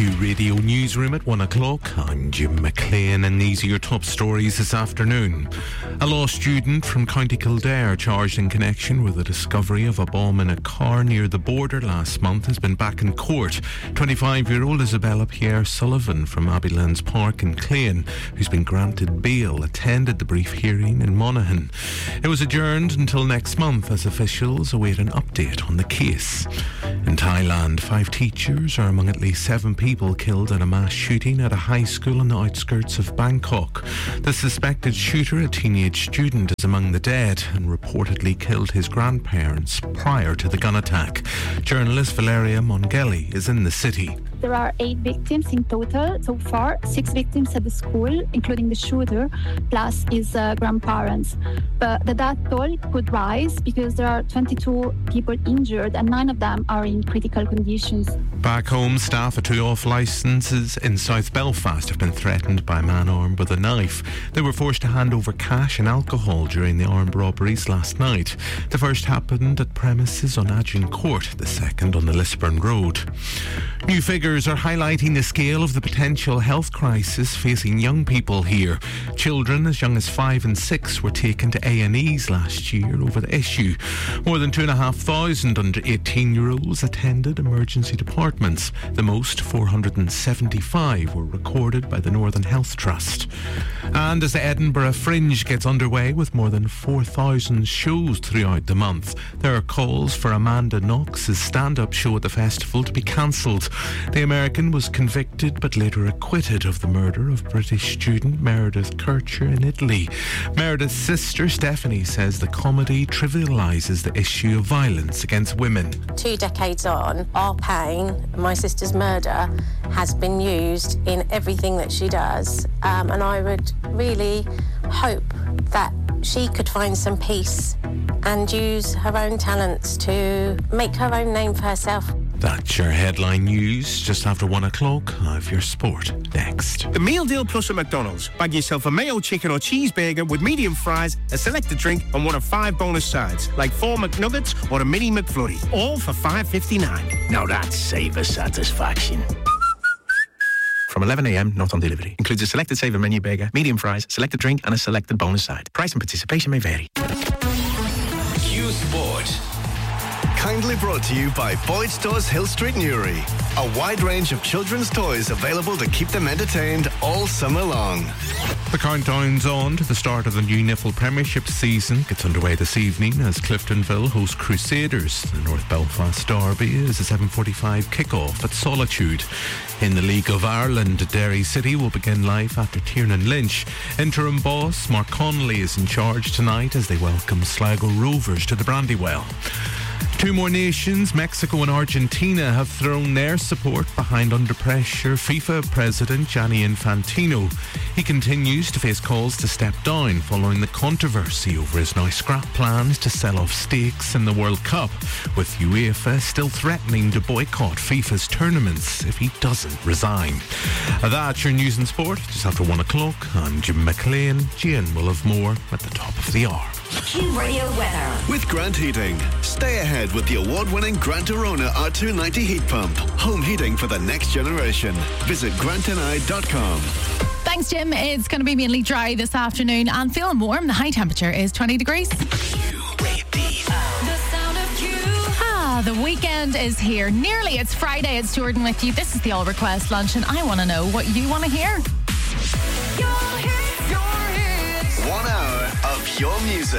LMQ Radio Newsroom at 1 o'clock. I'm Jim McLean and these are your top stories this afternoon. A law student from County Kildare charged in connection with the discovery of a bomb in a car near the border last month has been back in court. 25-year-old Isabella Pierre Sullivan from Abbeylands Park in Clane, who's been granted bail, attended the brief hearing in Monaghan. It was adjourned until next month as officials await an update on the case. In Thailand, 5 teachers are among at least 7 people killed in a mass shooting at a high school on the outskirts of Bangkok. The suspected shooter, a teenage student, is among the dead and reportedly killed his grandparents prior to the gun attack. Journalist Valeria Mongeli is in the city. There are 8 victims in total so far, 6 victims at the school, including the shooter, plus his grandparents. But the death toll could rise because there are 22 people injured and 9 of them are in critical conditions. Back home, staff at 2 off licences in South Belfast have been threatened by a man armed with a knife. They were forced to hand over cash and alcohol during the armed robberies last night. The first happened at premises on Agincourt, the second on the Lisburn Road. New figures are highlighting the scale of the potential health crisis facing young people here. Children as young as 5 and 6 were taken to A&Es last year over the issue. More than 2,500 under 18-year-olds attended emergency departments. The most, 475, were recorded by the Northern Health Trust. And as the Edinburgh Fringe gets underway with more than 4,000 shows throughout the month, there are calls for Amanda Knox's stand-up show at the festival to be cancelled. The American was convicted but later acquitted of the murder of British student Meredith Kircher in Italy. Meredith's sister Stephanie says the comedy trivialises the issue of violence against women. 2 decades on, our pain, my sister's murder, has been used in everything that she does. And I would really hope that she could find some peace and use her own talents to make her own name for herself. That's your headline news. Just after 1 o'clock, I have your sport next. The Meal Deal Plus at McDonald's. Bag yourself a mayo chicken or cheeseburger with medium fries, a selected drink and one of 5 bonus sides, like 4 McNuggets or a mini McFlurry. All for $5.59. Now that's savor satisfaction. From 11 a.m, not on delivery. Includes a selected saver menu burger, medium fries, selected drink and a selected bonus side. Price and participation may vary. Q Sport. Kindly brought to you by Boyd Stores Hill Street Newry. A wide range of children's toys available to keep them entertained all summer long. The countdown's on to the start of the new Niffle Premiership season. Gets underway this evening as Cliftonville host Crusaders. The North Belfast Derby is a 7:45 kick-off at Solitude. In the League of Ireland, Derry City will begin life after Tiernan Lynch. Interim boss Mark Connolly is in charge tonight as they welcome Sligo Rovers to the Brandywell. 2 more nations, Mexico and Argentina, have thrown their support behind under pressure FIFA President Gianni Infantino. He continues to face calls to step down following the controversy over his now scrap plans to sell off stakes in the World Cup, with UEFA still threatening to boycott FIFA's tournaments if he doesn't resign. That's your news and sport. Just after 1 o'clock, I'm Jim McLean. Gian will have more at the top of the hour. Q Radio weather. With Grant Heating. Stay ahead with the award-winning Grant Arona R290 heat pump. Home heating for the next generation. Visit grantni.com. Thanks, Jim. It's going to be mainly dry this afternoon and feeling warm. The high temperature is 20 degrees. The weekend is here. Nearly. It's Friday. It's Jordan with you. This is the All Request Lunch and I want to know what you want to hear. 1 hour of your music.